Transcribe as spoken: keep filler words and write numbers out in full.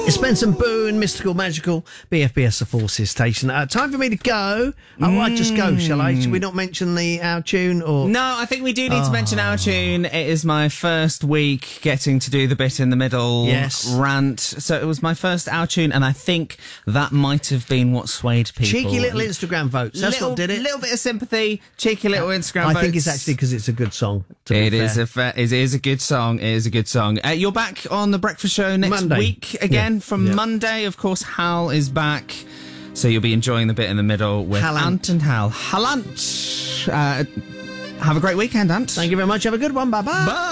It's Benson Boone, Mystical Magical, B F B S The Forces station. Uh, time for me to go. Oh, mm. I'll just go, shall I? Should we not mention the our tune? Or No, I think we do need oh. to mention our tune. It is my first week getting to do the bit in the middle yes. rant. So it was my first our tune, and I think that might have been what swayed people. Cheeky little Instagram votes. That's little, what did it. A little bit of sympathy, cheeky little Instagram I votes. I think it's actually because it's a good song. To it be is fair. a fa- it is a good song. It is a good song. Uh, you're back on the Breakfast Show next Monday. week again yeah. from yeah. Monday. Of course, Hal is back, so you'll be enjoying the bit in the middle with Hallant. Ant and Hal. Hallant. Uh, have a great weekend, Ant. Thank you very much. Have a good one. Bye bye. Bye.